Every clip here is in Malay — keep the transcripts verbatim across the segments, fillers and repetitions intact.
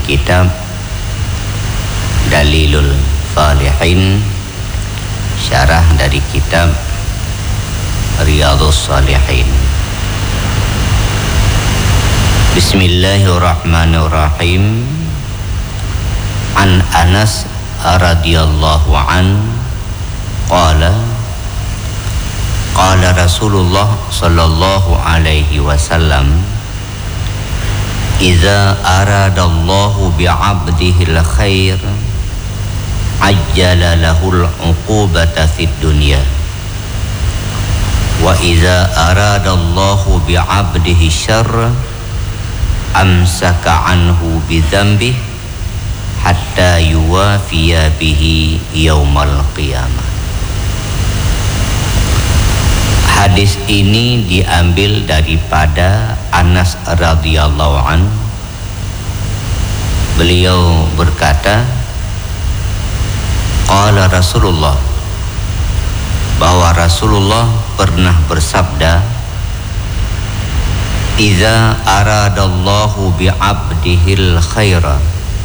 kitab Dalilul Falihin, syarah dari kitab Riyadhus Shalihin. Bismillahirrahmanirrahim. An Anas radhiyallahu an qala qala Rasulullah sallallahu alaihi wasallam, idza aradallahu bi'abdihil khair ajjala lahul uqubata fid dunya, wa idza aradallahu bi'abdihi syarra amsaka anhu bidzambihi hatta yuwafiya bihi yaumal qiyamah. Hadis ini diambil daripada Anas radhiyallahu an. Beliau berkata, qala Rasulullah, bahwa Rasulullah pernah bersabda, idza aradallahu bi'abdihil khaira,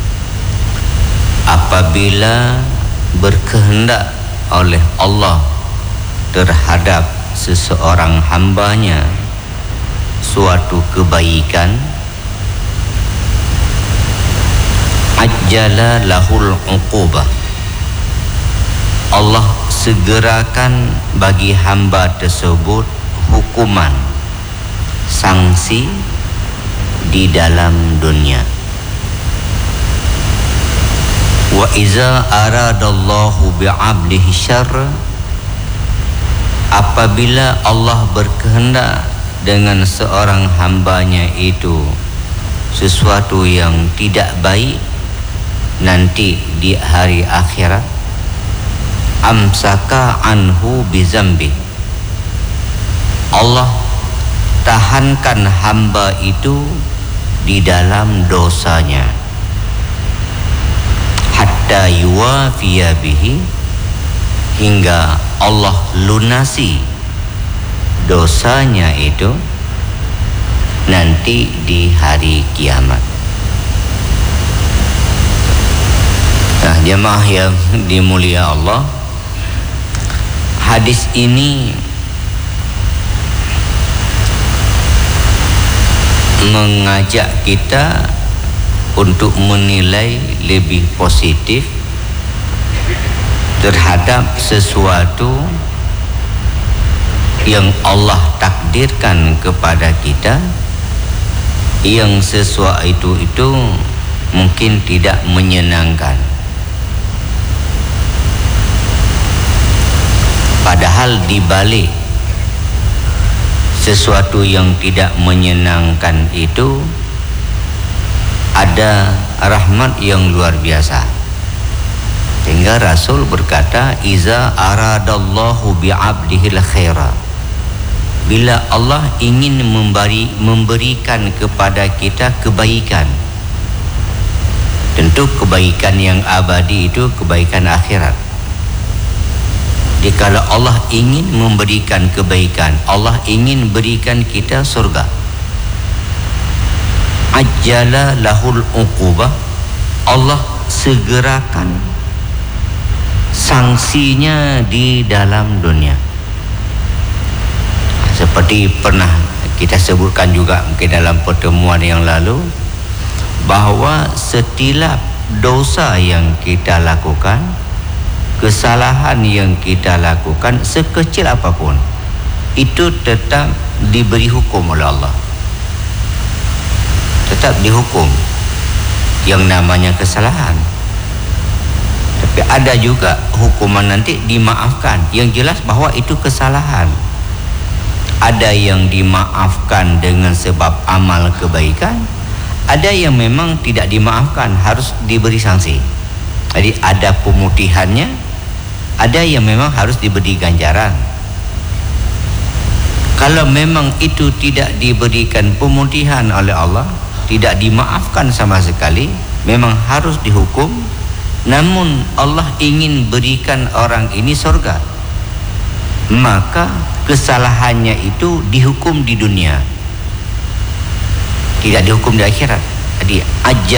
apabila berkehendak oleh Allah terhadap seseorang hambanya suatu kebaikan, ajjala lahul uqubah, Allah segerakan bagi hamba tersebut hukuman, sanksi di dalam dunia. Wa iza aradallahu bi'abdihi syarra, apabila Allah berkehendak dengan seorang hambanya itu sesuatu yang tidak baik nanti di hari akhirat, amsaka anhu bizambi, Allah tahankan hamba itu di dalam dosanya, hatta yuwafiya bihi, hingga Allah lunasi dosanya itu nanti di hari kiamat. Nah, jemaah yang dimulia Allah, hadis ini mengajak kita untuk menilai lebih positif terhadap sesuatu yang Allah takdirkan kepada kita, yang sesuatu itu itu mungkin tidak menyenangkan, padahal di balik sesuatu yang tidak menyenangkan itu ada rahmat yang luar biasa. Sehingga Rasul berkata, iza aradallahu bi'abdihil khaira, bila Allah ingin memberi, memberikan kepada kita kebaikan, tentu kebaikan yang abadi itu kebaikan akhirat. Jadi kalau Allah ingin memberikan kebaikan, Allah ingin berikan kita surga, ajjala lahul uqubah, Allah segerakan sanksinya di dalam dunia. Seperti pernah kita sebutkan juga mungkin dalam pertemuan yang lalu, bahwa setiap dosa yang kita lakukan, kesalahan yang kita lakukan sekecil apapun, itu tetap diberi hukum oleh Allah, tetap dihukum yang namanya kesalahan. Tapi ada juga hukuman nanti dimaafkan, yang jelas bahwa itu kesalahan. Ada yang dimaafkan dengan sebab amal kebaikan, ada yang memang tidak dimaafkan, harus diberi sanksi. Jadi ada pemutihannya, ada yang memang harus diberi ganjaran. Kalau memang itu tidak diberikan pemutihan oleh Allah, tidak dimaafkan sama sekali, memang harus dihukum. Namun Allah ingin berikan orang ini surga, maka kesalahannya itu dihukum di dunia, tidak dihukum di akhirat. Jadi aja